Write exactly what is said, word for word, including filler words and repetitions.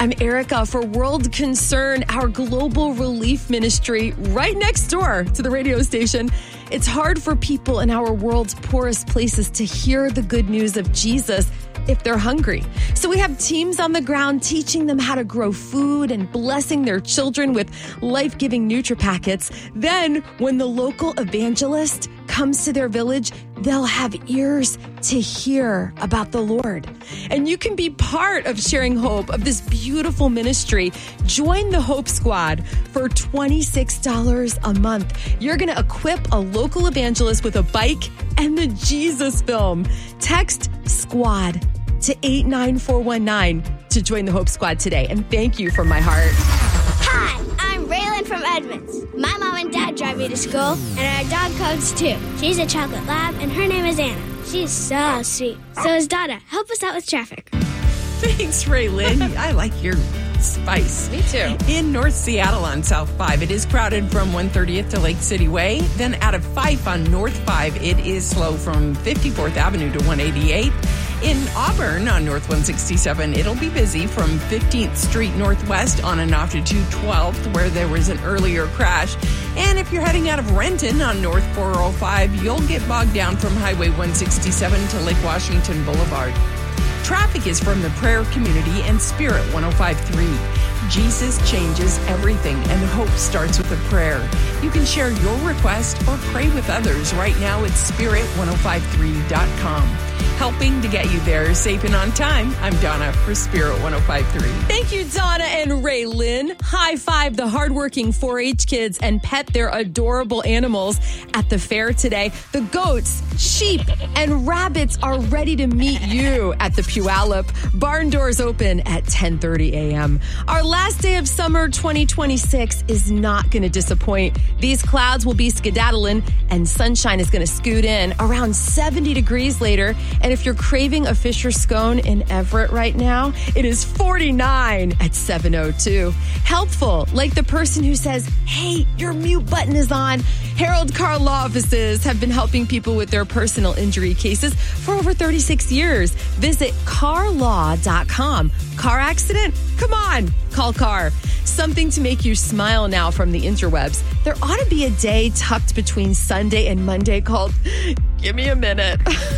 I'm Erica for World Concern, our global relief ministry right next door to the radio station. It's hard for people in our world's poorest places to hear the good news of Jesus if they're hungry. So we have teams on the ground teaching them how to grow food and blessing their children with life-giving Nutri-Packets. Then when the local evangelist comes to their village, they'll have ears to hear about the Lord. And you can be part of sharing hope of this beautiful ministry. Join the Hope Squad for twenty-six dollars a month. You're going to equip a local evangelist with a bike and the Jesus film. Text SQUAD to eight nine four one nine to join the Hope Squad today. And thank you from my heart. Hi, I'm Raylan from Edmonds. My mom and dad drive me to school, and our dog codes too. She's a chocolate lab, and her name is Anna. She's so sweet. So is Dada. Help us out with traffic. Thanks, Raylan. I like your spice. Me too. In North Seattle on South five, it is crowded from one thirtieth to Lake City Way. Then out of Fife on North five, it is slow from fifty-fourth Avenue to one eighty-eighth. In Auburn on North one sixty-seven, it'll be busy from fifteenth Street Northwest on and off to two twelfth, where there was an earlier crash. And if you're heading out of Renton on North four oh five, you'll get bogged down from Highway one sixty-seven to Lake Washington Boulevard. Traffic is from the prayer community and Spirit one oh five point three. Jesus changes everything, and hope starts with a prayer. You can share your request or pray with others right now at spirit one oh five three dot com. Helping to get you there safe and on time, I'm Donna for Spirit one oh five point three. Thank you, Donna and Raylan. High five the hardworking four H kids and pet their adorable animals at the fair today. The goats, sheep, and rabbits are ready to meet you at the Puyallup. Barn doors open at ten thirty a.m. Our last day of summer twenty twenty-six is not going to disappoint. These clouds will be skedaddling and sunshine is going to scoot in around seventy degrees later. And if you're craving a Fisher scone in Everett right now, it is forty-nine at seven oh two. Helpful, like the person who says, hey, your mute button is on. Harold Car Law Offices have been helping people with their personal injury cases for over thirty-six years. Visit car law dot com. Car accident? Come on, call CAR. Something to make you smile now from the interwebs. There ought to be a day tucked between Sunday and Monday called Give Me a Minute.